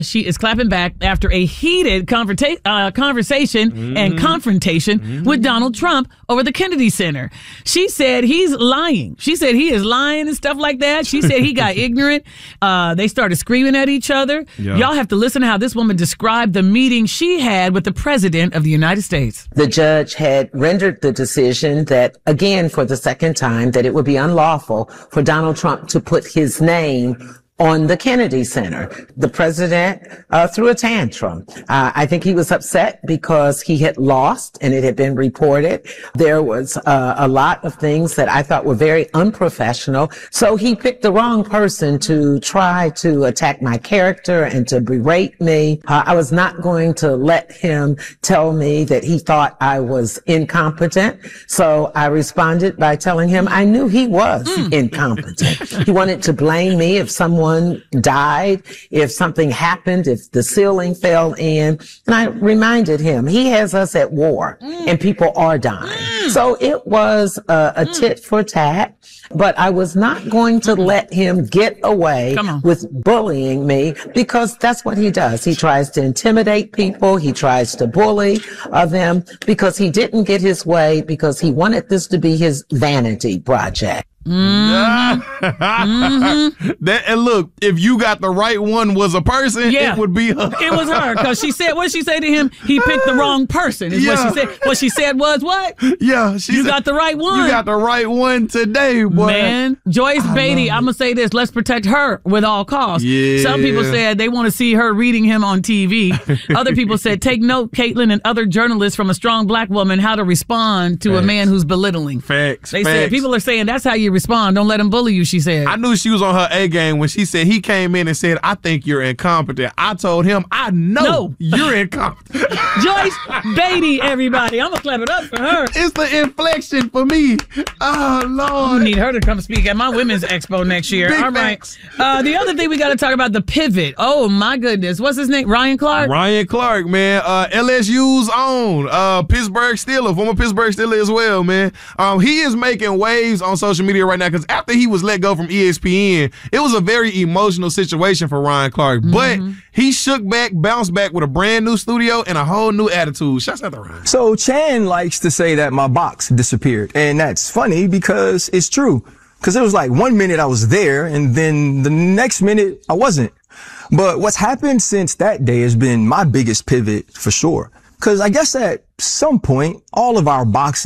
She is clapping back after a heated conversation and confrontation with Donald Trump over the Kennedy Center. She said he's lying. She said he is lying and stuff like that. She said he got ignorant. They started screaming at each other. Yeah. Y'all have to listen to how this woman described the meeting she had with the President of the United States. The judge had rendered the decision that, again, for the second time, that it would be unlawful for Donald Trump to put his name on the Kennedy Center. The president threw a tantrum. I think he was upset because he had lost and it had been reported. There was a lot of things that I thought were very unprofessional. So he picked the wrong person to try to attack my character and to berate me. I was not going to let him tell me that he thought I was incompetent. So I responded by telling him I knew he was incompetent. He wanted to blame me if someone died, if something happened, if the ceiling fell in. And I reminded him, he has us at war and people are dying. So it was a tit for tat, but I was not going to let him get away with bullying me, because that's what he does. He tries to intimidate people. He tries to bully them because he didn't get his way, because he wanted this to be his vanity project. And look, if you got the right one was a person, it would be her. It was her, because she said, what did she say to him? He picked the wrong person, is what she said. What she said was what? Yeah, she you said, got the right one. You got the right one today, boy. Man, Joyce Beatty, I'm going to say this, let's protect her with all costs. Yeah. Some people said they want to see her reading him on TV. Other people said, take note, Caitlyn and other journalists, from a strong black woman, how to respond to a man who's belittling. Facts. They said, people are saying that's how you respond. Don't let him bully you, she said. I knew she was on her A game when she said he came in and said, I think you're incompetent. I told him, I know you're incompetent. Joyce Beatty, everybody. I'm going to clap it up for her. It's the inflection for me. Oh, Lord. I need her to come speak at my Women's Expo next year. Big all right. facts. The other thing we got to talk about, the pivot. Oh, my goodness. What's his name? Ryan Clark? Ryan Clark, man. LSU's own. Pittsburgh Steeler, former Pittsburgh Steeler as well, man. He is making waves on social media right now, because after he was let go from ESPN, it was a very emotional situation for Ryan Clark. But he shook back, bounced back with a brand new studio and a whole new attitude. Shouts out to Ryan. So Chan likes to say that my box disappeared. And that's funny because it's true. Because it was like 1 minute I was there and then the next minute I wasn't. But what's happened since that day has been my biggest pivot for sure. Because I guess at some point, all of our boxes